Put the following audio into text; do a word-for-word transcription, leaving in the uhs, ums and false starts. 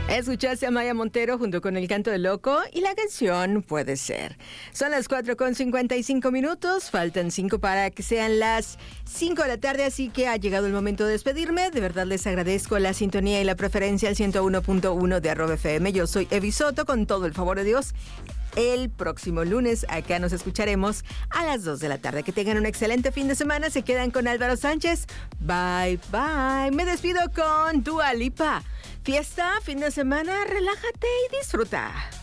Escuchaste a Maya Montero junto con El Canto del Loco y la canción Puede Ser. Son las cuatro con cincuenta y cinco minutos, faltan cinco para que sean las cinco de la tarde, así que ha llegado el momento de despedirme. De verdad les agradezco la sintonía y la preferencia al ciento uno punto uno de Arroba F M. Yo soy Evi Soto, con todo el favor de Dios. El próximo lunes acá nos escucharemos a las dos de la tarde. Que tengan un excelente fin de semana. Se quedan con Álvaro Sánchez. Bye, bye. Me despido con Dua Lipa. Fiesta, fin de semana, relájate y disfruta.